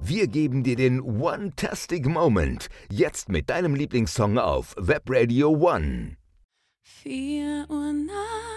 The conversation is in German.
Wir geben dir den One-Tastic Moment. Jetzt mit deinem Lieblingssong auf Web Radio One. 4 Uhr nachts.